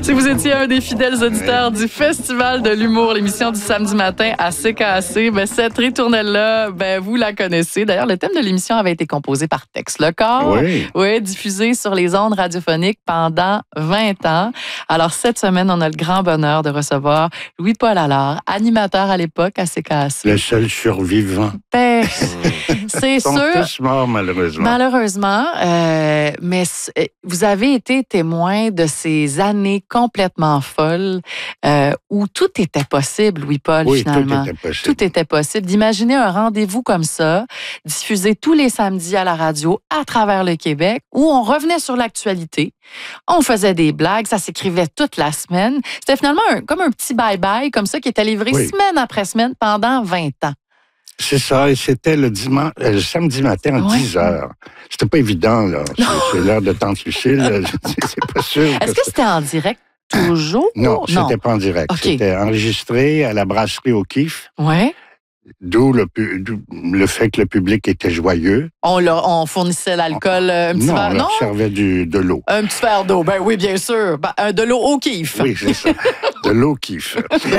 Si vous étiez un des fidèles auditeurs du Festival de l'humour, l'émission du samedi matin à CKAC, cette ritournelle-là, vous la connaissez. D'ailleurs, le thème de l'émission avait été composé par Tex Lecor. Oui, diffusé sur les ondes radiophoniques pendant 20 ans. Alors, cette semaine, on a le grand bonheur de recevoir Louis-Paul Allard, animateur à l'époque à CKAC. Le seul survivant. C'est sûr. Ils sont tous morts, malheureusement. Malheureusement, mais vous avez été témoin de ces années complètement folles où tout était possible, Louis-Paul, finalement. Tout était possible. Tout était possible. D'imaginer un rendez-vous comme ça, diffusé tous les samedis à la radio à travers le Québec, où on revenait sur l'actualité, on faisait des blagues, ça s'écrivait toute la semaine. C'était finalement comme un petit bye-bye, comme ça, qui était livré semaine après semaine pendant 20 ans. C'est ça, et c'était le samedi matin à 10 heures. C'était pas évident, là. C'est l'heure de Tante Lucille. C'est pas sûr. Est-ce que c'était en direct toujours? Non, c'était pas en direct. Okay. C'était enregistré à la brasserie O'Keeffe. Oui. D'où le fait que le public était joyeux. On fournissait l'alcool, un petit verre, non? On servait de l'eau. Un petit verre d'eau, oui, bien sûr. De l'eau O'Keeffe. Oui, c'est ça. De l'eau O'Keeffe.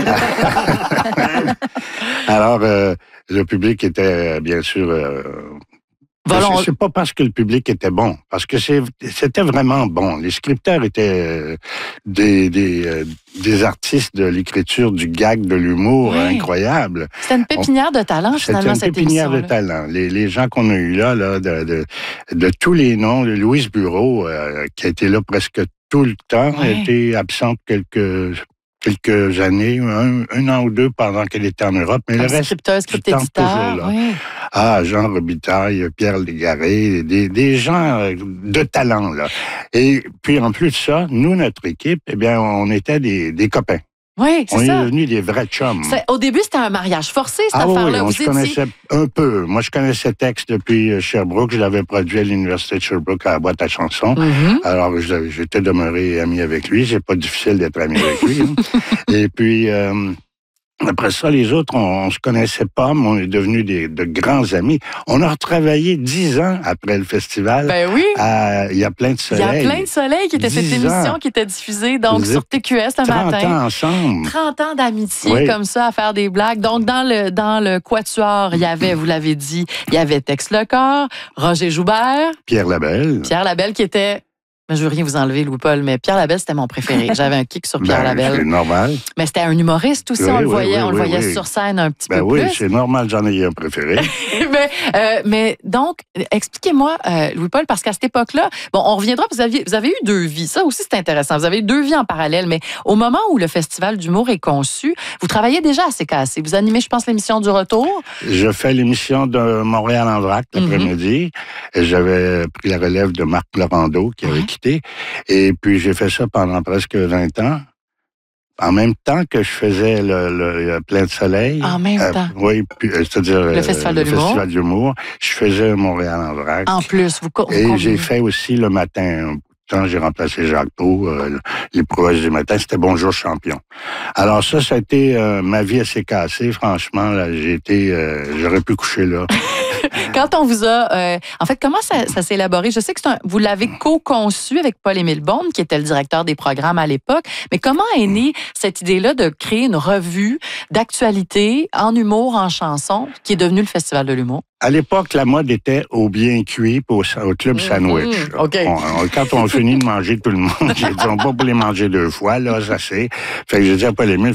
Alors, le public était, bien sûr... C'est pas parce que le public était bon, parce que c'était vraiment bon. Les scripteurs étaient des artistes de l'écriture, du gag, de l'humour incroyable. C'était une pépinière de talent, finalement, cette émission. C'était une pépinière de talent. Les gens qu'on a eus là de tous les noms, de Louise Bureau, qui a été là presque tout le temps, a été absente quelques années, un an ou deux pendant qu'elle était en Europe, mais le reste, scripteur, Jean Robitaille, Pierre Légaré, des gens de talent, là. Et puis, en plus de ça, nous, notre équipe, on était des copains. Oui, c'est ça. On est devenus des vrais chums. Au début, c'était un mariage forcé, cette affaire-là. Oui, on se connaissait un peu. Moi, je connaissais Tex depuis Sherbrooke. Je l'avais produit à l'Université de Sherbrooke à la boîte à chansons. Mm-hmm. Alors, j'étais demeuré ami avec lui. C'est pas difficile d'être ami avec lui. Et puis... après ça, les autres, on se connaissait pas, mais on est devenus de grands amis. On a retravaillé 10 ans après le festival. Il y a plein de soleil. Il y a plein de soleil qui était cette émission qui était diffusée donc sur TQS le matin. 30 ans ensemble. 30 ans d'amitié comme ça à faire des blagues. Donc dans le quatuor, il y avait, vous l'avez dit, il y avait Tex Lecor, Roger Joubert, Pierre Labelle qui était... Je veux rien vous enlever, Louis-Paul, mais Pierre Labelle, c'était mon préféré. J'avais un kick sur Pierre Labelle. C'est normal. Mais c'était un humoriste aussi, on le voyait sur scène un petit peu plus. Oui, c'est normal, j'en ai un préféré. mais donc, expliquez-moi, Louis-Paul, parce qu'à cette époque-là, on reviendra, vous avez eu 2 vies. Ça aussi, c'est intéressant. Vous avez eu 2 vies en parallèle, mais au moment où le Festival d'humour est conçu, vous travaillez déjà à CKAC. Vous animez, je pense, l'émission du retour. Je fais l'émission de Montréal en vrac l'après-midi. J'avais pris la relève de Marc Laurando, qui avait quitté. Et puis, j'ai fait ça pendant presque 20 ans. En même temps que je faisais le Plein de soleil. En même temps? Oui, c'est-à-dire le Festival de l'humour. Je faisais Montréal en vrac. En plus, Et j'ai fait aussi le matin. Quand j'ai remplacé Jacques Pau, les prouesses du matin, c'était Bonjour Champion. Alors ça a été ma vie assez cassée. Franchement, là, j'aurais pu coucher là. Quand on vous a... en fait, comment ça s'est élaboré? Je sais que vous l'avez co-conçu avec Paul-Émile Beaune, qui était le directeur des programmes à l'époque, mais comment est née cette idée-là de créer une revue d'actualité en humour, en chanson, qui est devenue le Festival de l'humour? À l'époque, la mode était au bien cuit au club sandwich. Quand on finit de manger tout le monde, j'ai dit, on va pas les manger 2 fois, là, ça c'est. Fait que j'ai dit à Paul-Émile,